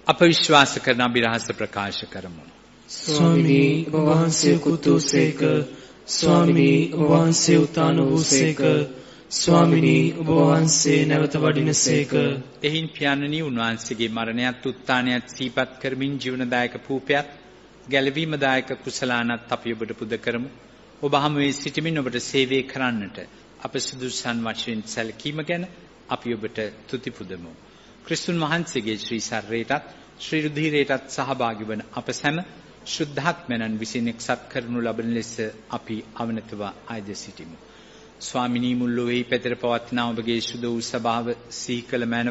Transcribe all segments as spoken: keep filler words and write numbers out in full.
අප විශ්වාස කරන අභිරහස ප්‍රකාශ කරමු. ස්වාමිනී ඔබ වහන්සේ කුතුසේක, ස්වාමිනී ඔබ වහන්සේ උතාන වූසේක, ස්වාමිනී ඔබ වහන්සේ නැවත වඩිනසේක. එහින් පියාණනි උන්වහන්සේගේ මරණයත් උත්ථානයත් සිහිපත් කරමින් ජීවනදායක පූපයත් ගැලවීමදායක කුසලානත් අපි ඔබට පුද කරමු. ඔබ හමුවේ සිටමින් ඔබට සේවය කරන්නට අප සුදුසුසන් වශයෙන් සැලකීම ගැන අපි ඔබට තුති පුදමු. ක්‍රිස්තුන් වහන්සේගේ ශ්‍රී ශරීරයටත් ශ්‍රී රුධිරයටත් සහභාගී වන අප සැම ශුද්ධාත්මයන් විසින් එක්සත් කරනු ලබන ලෙස අපි අවනතව ආයද සිටිමු. ස්වාමිනී මුල්ලොවෙහි පැතර පවත්නා ඔබගේ සුද වූ සභාව සිහි කළ මැනව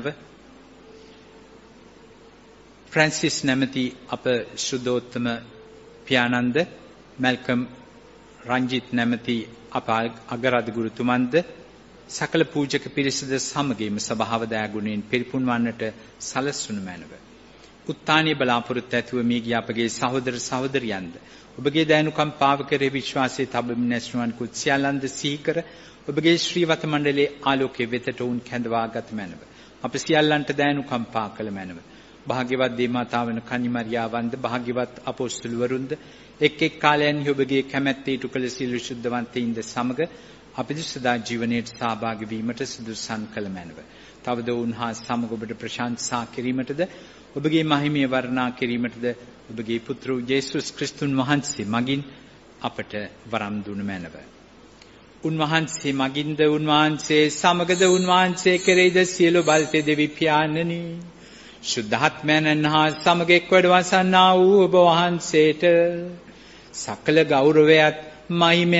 ෆ්‍රැන්සිස් නැමැති අප ශුද්ධෝත්තම පියාණන්ද, මැල්කම් රංජිත් නැමැති අප අගරාධ ගුරුතුමන්ද, සකල පූජක පිරිසද සමගින්ම සභාව දයාගුණයෙන් පිරිපුන් වන්නට සලස්වනු මැනව. උත්ථානීය බලාපොරොත්තු ඇතුව මිය ගිය අපගේ සහෝදර සහෝදරියන්ද ඔබගේ දයනුකම් පාව කරේ විශ්වාසයේ තබමින් නැස්නුවන් කුත් සියල්ලන්ද සිහි කර ඔබගේ ශ්‍රීවත මණ්ඩලයේ ආලෝකයේ වෙතට උන් කැඳවාගත් මැනව. අප සියල්ලන්ට දයනුකම් පා කළ මැනව. භාග්‍යවත් දේවමාතාවන කන්නිමරියාවන්ද, භාග්‍යවත් අපොස්තුලවරුන්ද එක් එක් කාලයන්හි ඔබගේ කැමැත්තේ ඉටු කළ සියලු ශුද්ධවන්තයින්ද සමග අපිට සදා ජීවනයේ සහභාගී වීමට සුදුසුසන් කළ මැනව. තවද උන්හා සමග ඔබට ප්‍රශංසා කිරීමටද ඔබගේ මහිමය වර්ණනා කිරීමටද ඔබගේ පුත්‍ර යේසුස් ක්‍රිස්තුන් වහන්සේ මගින් අපට වරම් දුන මැනව. උන්වහන්සේ මගින්ද, උන්වහන්සේ සමගද, උන්වහන්සේ කෙරෙහිද සියලු බලතේ දෙවි පියාණනි, ශුද්ධාත්මයන් හා සමග එක් වැඩවසන්නා වූ ඔබ වහන්සේට සකල ගෞරවයත් මහිමය